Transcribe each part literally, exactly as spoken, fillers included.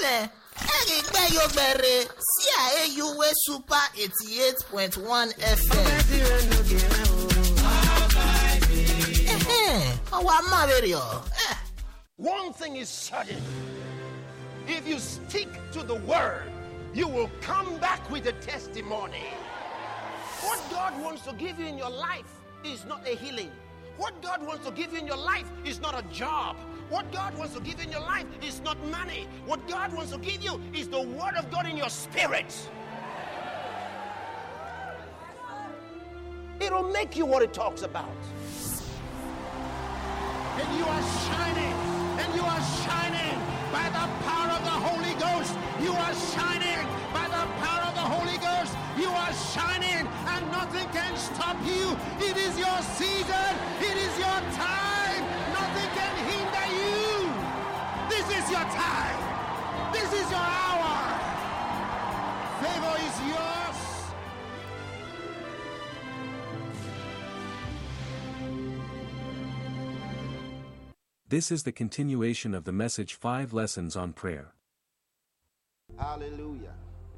Ele, Egbe Yogbere, C I A U W Super eighty-eight point one F M. Eh, oh, Mario. One thing is certain. If you stick to the word, you will come back with a testimony. What God wants to give you in your life is not a healing. What God wants to give you in your life is not a job. What God wants to give you in your life is not money. What God wants to give you is the word of God in your spirit. It'll make you what it talks about. And you are shining. And you are shining by the power of the Holy Ghost. You are shining by the power of the Holy Ghost. You are shining and nothing can stop you. It is your season. It is your time. Nothing can hinder you. This is your time. This is your hour. Favor is yours. This is the continuation of the message Five Lessons on Prayer. Hallelujah.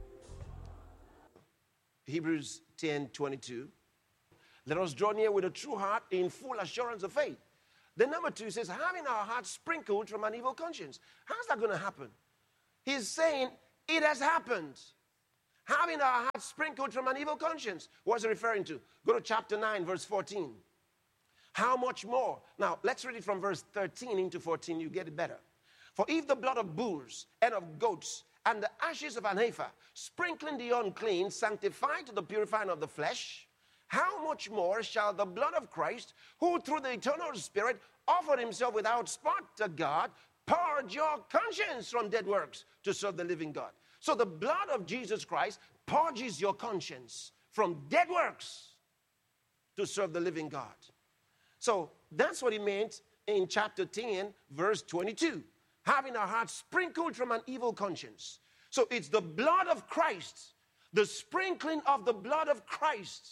Hebrews ten twenty-two. Let us draw near with a true heart in full assurance of faith. Then number two says, having our hearts sprinkled from an evil conscience. How's that going to happen? He's saying it has happened. Having our hearts sprinkled from an evil conscience. What's he referring to? Go to chapter nine, verse fourteen. How much more? Now, let's read it from verse thirteen into fourteen. You get it better. For if the blood of bulls and of goats and the ashes of an heifer, sprinkling the unclean, sanctify to the purifying of the flesh, how much more shall the blood of Christ, who through the eternal Spirit offered himself without spot to God, purge your conscience from dead works to serve the living God? So the blood of Jesus Christ purges your conscience from dead works to serve the living God. So that's what he meant in chapter ten, verse twenty-two. Having our hearts sprinkled from an evil conscience. So it's the blood of Christ, the sprinkling of the blood of Christ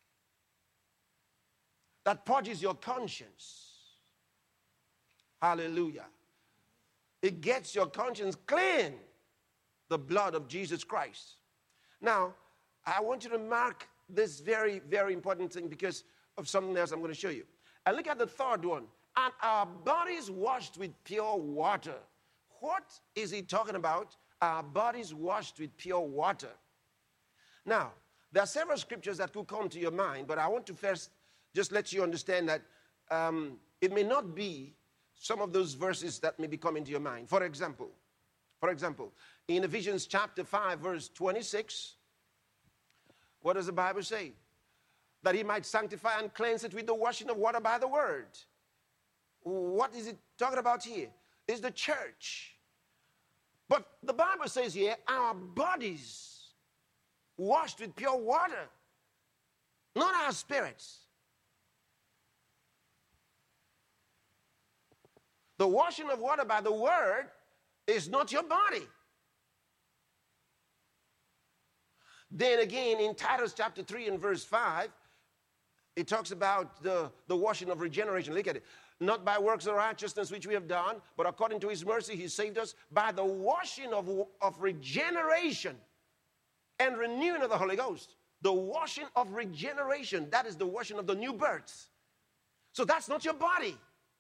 that purges your conscience. Hallelujah. It gets your conscience clean. The blood of Jesus Christ. Now, I want you to mark this very, very important thing because of something else I'm going to show you. And look at the third one. And our bodies washed with pure water. What is he talking about? Our bodies washed with pure water. Now, there are several scriptures that could come to your mind, but I want to first just let you understand that um, it may not be some of those verses that may be coming to your mind. For example, for example, in Ephesians chapter five, verse twenty-six, what does the Bible say? That he might sanctify and cleanse it with the washing of water by the word. What is it talking about here? It's the church. But the Bible says here, our bodies washed with pure water, not our spirits. The washing of water by the word is not your body. Then again, in Titus chapter three and verse five, it talks about the, the washing of regeneration. Look at it. Not by works of righteousness which we have done, but according to his mercy he saved us by the washing of, of regeneration and renewing of the Holy Ghost. The washing of regeneration, that is the washing of the new birth. So that's not your body.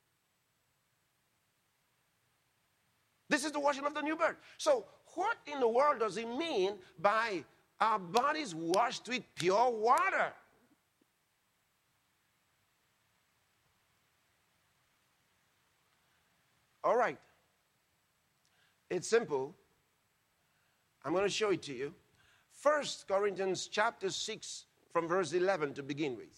This is the washing of the new birth. So what in the world does he mean by our bodies washed with pure water? All right. It's simple. I'm going to show it to you. First Corinthians chapter six from verse eleven to begin with.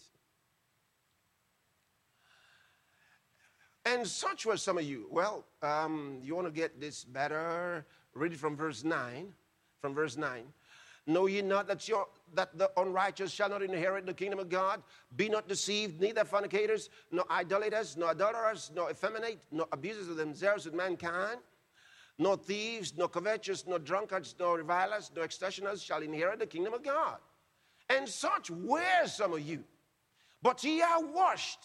And such were some of you. Well, um, you want to get this better? Read it from verse nine. From verse nine. Know ye not that, your, that the unrighteous shall not inherit the kingdom of God? Be not deceived, neither fornicators, nor idolaters, nor adulterers, nor effeminate, nor abusers of themselves with mankind, nor thieves, nor covetous, nor drunkards, nor revilers, nor extortioners shall inherit the kingdom of God. And such were some of you. But ye are washed,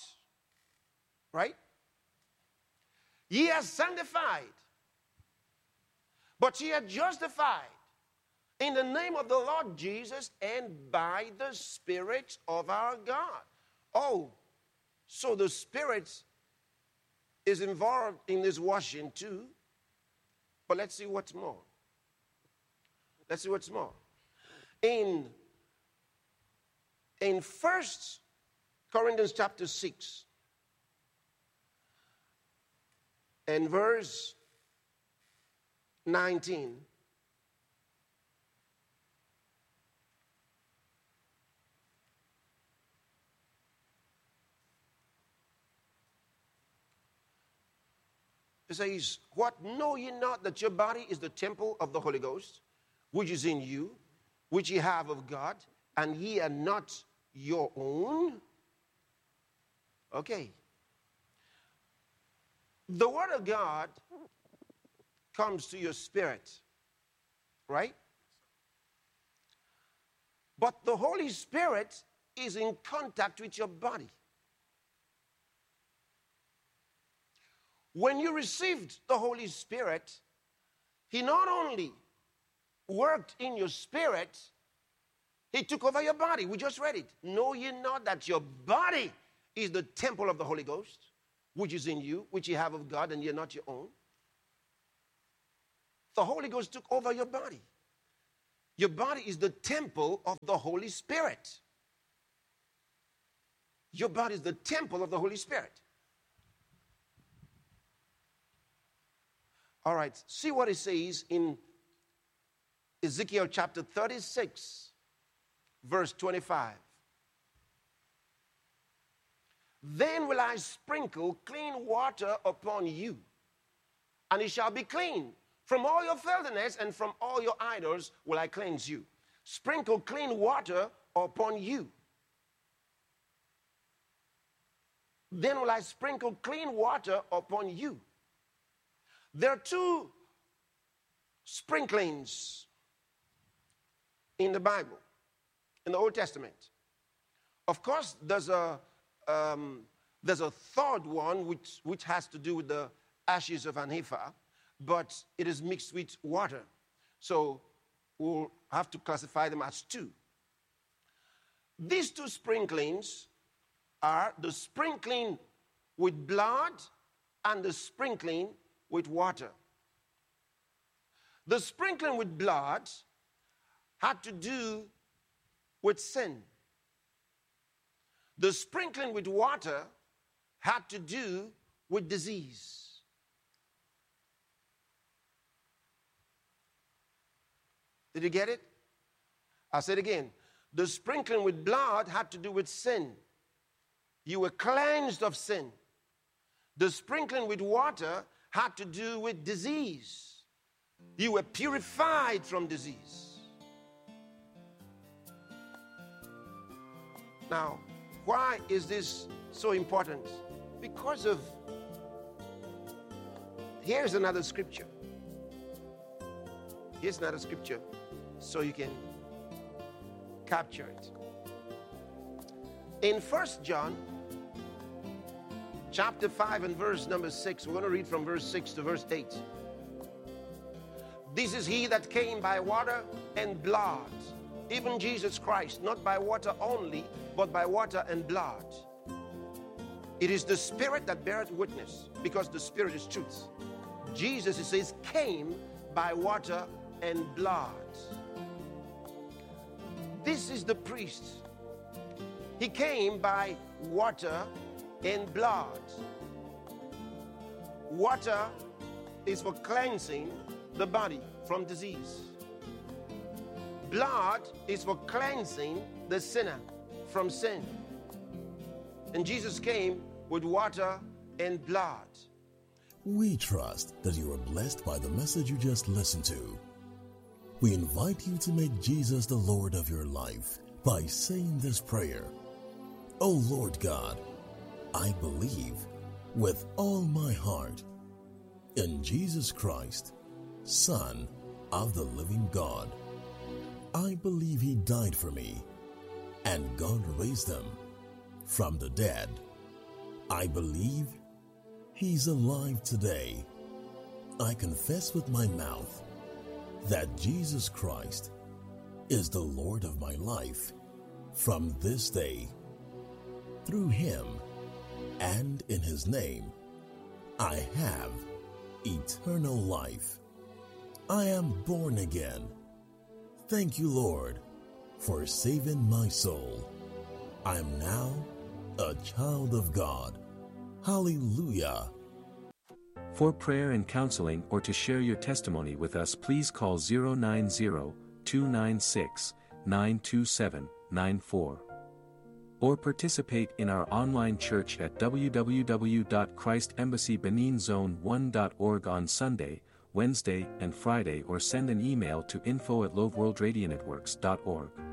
right? Ye are sanctified But ye are justified in the name of the Lord Jesus and by the Spirit of our God. Oh, so the Spirit is involved in this washing too. But let's see what's more. Let's see what's more. In, in First Corinthians chapter six and verse nineteen, it says, what, know ye not that your body is the temple of the Holy Ghost, which is in you, which ye have of God, and ye are not your own? Okay. The Word of God comes to your spirit, right? But the Holy Spirit is in contact with your body. When you received the Holy Spirit, He not only worked in your spirit, He took over your body. We just read it. Know ye not that your body is the temple of the Holy Ghost, which is in you, which ye have of God, and ye are not your own? The Holy Ghost took over your body. Your body is the temple of the Holy Spirit. Your body is the temple of the Holy Spirit. All right, see what it says in Ezekiel chapter thirty-six, verse twenty-five. Then will I sprinkle clean water upon you, and it shall be clean. From all your filthiness and from all your idols will I cleanse you. Sprinkle clean water upon you. Then will I sprinkle clean water upon you. There are two sprinklings in the Bible, in the Old Testament. Of course, there's a um, there's a third one which, which has to do with the ashes of an heifer, but it is mixed with water. So we'll have to classify them as two. These two sprinklings are the sprinkling with blood and the sprinkling with water. The sprinkling with blood had to do with sin. The sprinkling with water had to do with disease. Did you get it? I'll say it again. The sprinkling with blood had to do with sin. You were cleansed of sin. The sprinkling with water had to do with disease. You were purified from disease. Now, why is this so important? Because of, here's another scripture. Here's another scripture so you can capture it. In First John chapter five and verse number six, we're going to read from verse six to verse eight. This is he that came by water and blood, even Jesus Christ, not by water only, but by water and blood. It is the Spirit that beareth witness, because the Spirit is truth. Jesus, it says, came by water and blood. This is the priest. He came by water and blood. Water is for cleansing the body from disease. Blood is for cleansing the sinner from sin. And Jesus came with water and blood. We trust that you are blessed by the message you just listened to. We invite you to make Jesus the Lord of your life by saying this prayer. Oh Lord God, I believe with all my heart in Jesus Christ, Son of the living God. I believe he died for me and God raised him from the dead. I believe he's alive today. I confess with my mouth that Jesus Christ is the Lord of my life from this day. Through him and in his name, I have eternal life. I am born again. Thank you, Lord, for saving my soul. I am now a child of God. Hallelujah. For prayer and counseling or to share your testimony with us, please call zero nine zero, two nine six, nine two seven, nine four. Or participate in our online church at w w w dot christ embassy benin zone one dot org on Sunday, Wednesday, and Friday, or send an email to info at loveworldradionetworks dot org.